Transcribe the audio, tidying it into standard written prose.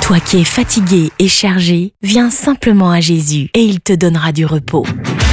Toi qui es fatigué et chargé, viens simplement à Jésus et il te donnera du repos.